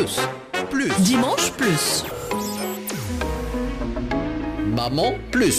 Plus. Dimanche Plus. Maman Plus.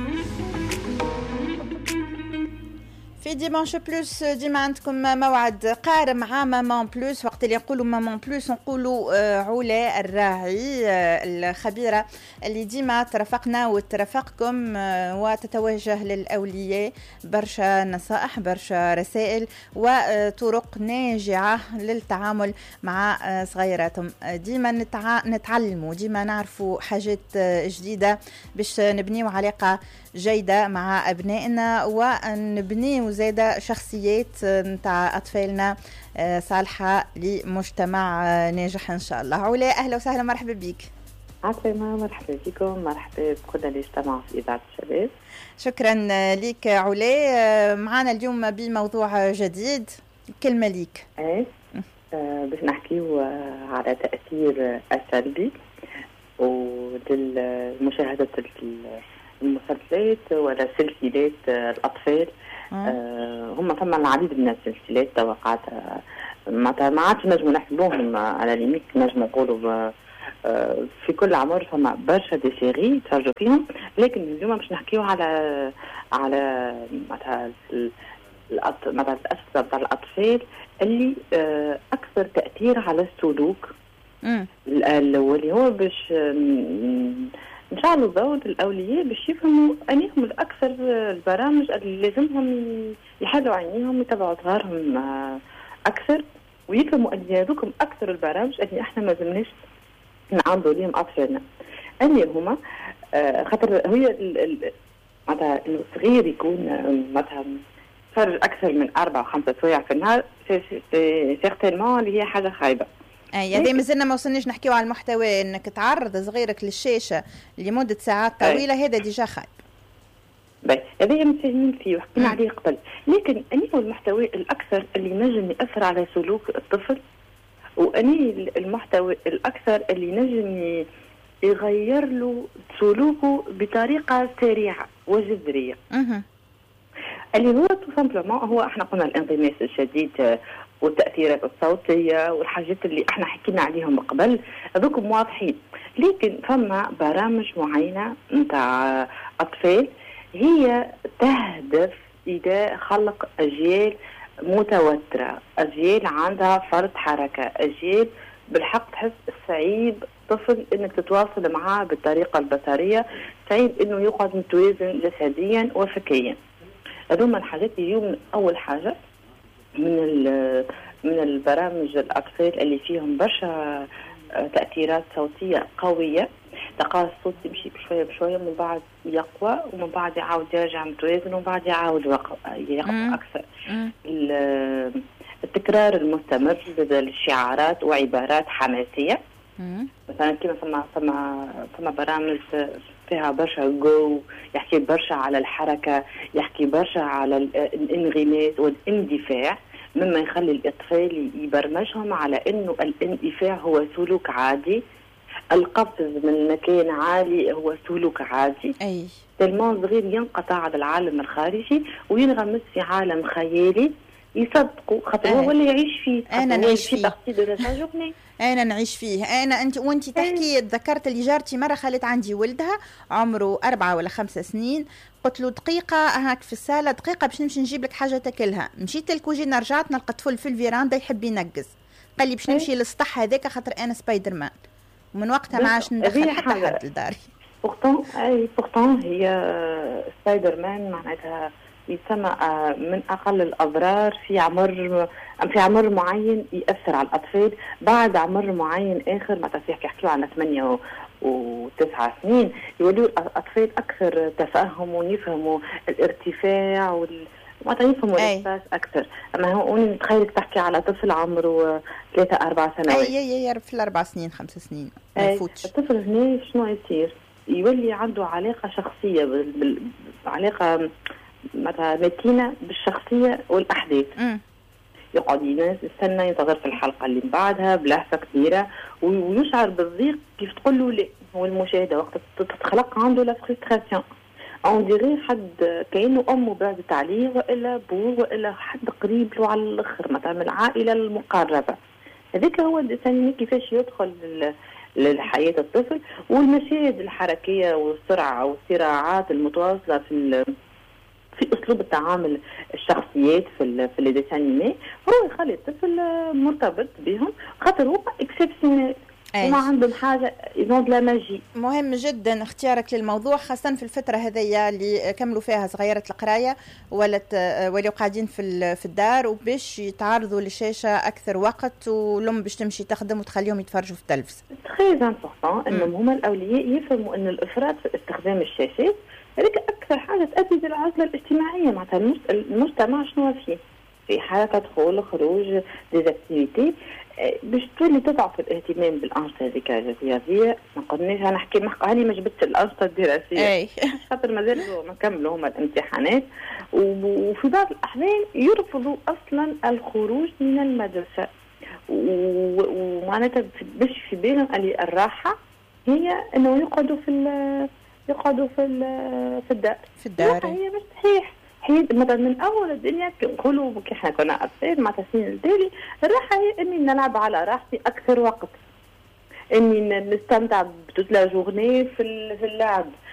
في ديمانش بلوس ديما عندكم موعد قارم مع مامان بلوس. وقت اللي نقولوا مامان بلوس نقولوا علا الراعي الخبيرة اللي ديما ترافقنا وترافقكم وتتوجه للأولياء برشا نصائح برشا رسائل وطرق ناجعة للتعامل مع صغيراتهم. ديما نتعلموا ديما نعرفوا حاجات جديدة باش نبنيو علاقة جيدة مع أبنائنا ونبنيو زيادة شخصيات نتاع أطفالنا صالحة لمجتمع ناجح إن شاء الله. علا أهلا وسهلا مرحبا بك. عسلامة مرحبا بكم مرحبا بكل اللي اجتمعوا في إذاعة الشباب. شكرا لك علا. معنا اليوم بموضوع جديد كلمة ليك. باش نحكيو على تأثير السلبي وللمشاهدة المسلسلات ولا سلسلات الأطفال. هم ثم العديد من السلسلات توقعت ما عادش نجموا نحسبوهم على ليميت نجموا نقولوا في كل عمر فما برشا دي سيري تفرجوا فيهم. لكن اليوم باش نحكيو على مثلا الأسئلة بتاع الأطفال اللي أكثر تأثير على السلوك واللي هو باش نشعلوا ضوء الأولياء باش يفهموا أنهم الأكثر البرامج اللي لازمهم يحلوا عينيهم ويتبعوا صغارهم أكثر ويفهموا أن هذوكم أكثر البرامج اللي إحنا ما زلناش نعرضوا لهم أطفالنا اللي هما خاطر هي مثلا الصغير يكون مثلا فرج أكثر من 4 أو 5 سوايع في النهار سيغتيلمون اللي هي حاجة خايبة. هذا مازلنا ما وصلناش نحكيو على المحتوى. انك تعرض صغيرك للشاشه لمده ساعات طويله هذا ديجا خايب. هذا متفاهمين فيه وحكينا عليه قبل. لكن اني هو المحتوى الاكثر اللي نجم ياثر على سلوك الطفل واني المحتوى الاكثر اللي نجم يغير له سلوكه بطريقه سريعه وجذريه. اللي هو تو سامبلومون هو احنا قلنا الانغماس الشديد والتأثيرات الصوتية والحاجات اللي احنا حكينا عليهم قبل هذوكم واضحين. لكن فما برامج معينة نتاع أطفال هي تهدف إلى خلق أجيال متوترة، أجيال عندها فرط حركة، أجيال بالحق تحس صعيب طفل انك تتواصل معاه بالطريقة البصرية، صعيب انه يقعد متوازن جسديا وفكريا. هذوما الحاجات يجيو من أول حاجة من البرامج الأطفال اللي فيهم برشا تأثيرات صوتية قوية. تلقى الصوت يمشي بشوية بشوية ومن بعد يقوى ومن بعد يعاود يرجع متوازن ومن بعد يعاود يقوى أكثر. التكرار المستمر للشعارات وعبارات حماسية. مثلا كما ثم برامج فيها برشا جو يحكي برشا على الحركة، يحكي برشا على الانغماس والاندفاع، مما يخلي الأطفال يبرمجهم على أنه الاندفاع هو سلوك عادي، القفز من مكان عالي هو سلوك عادي. تلمون صغير ينقطع على العالم الخارجي وينغمس في عالم خيالي يصدقوا خاطر هو اللي يعيش فيه. أنا نعيش فيه أنا نعيش فيه. أنت وأنت تحكي تذكرت اللي جارتي مرة خلت عندي ولدها عمره 4 ولا 5 سنين، قلت له دقيقة هاك في السالة دقيقة باش نمشي نجيب لك حاجة تاكلها. مشيت الكوجينة رجعت نلقى طفل في الفيراندا يحب ينقز، قال لي باش نمشي للسطح هذاك خاطر أنا سبايدر مان. ومن وقتها ما عادش ندخل حتى حد لداري. بورتون هي سبايدر مان معناتها يسمى من أقل الأضرار في عمر معين يأثر على الأطفال. بعد عمر معين آخر ما يحكيوا عن 8 و9 سنين يولوا الأطفال أكثر تفهم ويفهموا الارتفاع ما يفهموا الإحساس أكثر. أما هو نتخيلك تحكي على طفل عمره 3-4 سنوات. في 4 سنين 5 سنين ما يفوتش. الطفل هنا شنو يصير؟ يولي عنده علاقة شخصية علاقة مثلا متينة بالشخصية والأحداث. يقعد يستنى ينتظر في الحلقة اللي بعدها بلهفة كبيرة ويشعر بالضيق كيف تقول له لا. هو المشاهدة وقت تتخلق عنده لا فريستراسيون اون ديغي حد كأنه أمه بعدت عليه وإلا بو وإلا حد قريب له على الآخر مثلا من العائلة المقربة. هذاك هو الديسانيمي كيفاش يدخل لحياة الطفل، والمشاهد الحركية والسرعة والصراعات المتواصلة في اسلوب التعامل الشخصيات في الديسانيمي هو يخلي الطفل مرتبط بهم، خاطر هو اكسبسيونيل وما عندهم حاجه ايزون لا ماجي. مهم جدا اختيارك للموضوع، خاصه في الفتره هذيا اللي كملوا فيها صغيره القرايه ولا قاعدين في الدار وباش يتعرضوا للشاشه اكثر وقت، والام باش تمشي تخدم وتخليهم يتفرجوا في التلفز. تري امبورطون انهم هما الاولياء يفهموا ان الافراط في استخدام الشاشات هذيك اكثر حاجه تؤدي للعزله الاجتماعيه. معناتها المجتمع شنو فيه في حركه دخول خروج ديزاكتيفيتي باش تولي تضعف الاهتمام بالانشطه هذيك الرياضيه. ما قلناش نحكي هاني ما جبتش الانشطه الدراسيه خاطر مازال ما كملوا هما الامتحانات، وفي بعض الاحيان يرفضوا اصلا الخروج من المدرسه، ومعناتها باش في بالهم اللي الراحه هي انه يقعدوا في الدار. هي مش صحيح. هي مثلا من اول الدنيا نقولوا كي احنا كنا اطفال مع السنين التالي الراحه هي اني نلعب على راحتي اكثر وقت، اني نستمتع بتوت لا جورني في اللعب،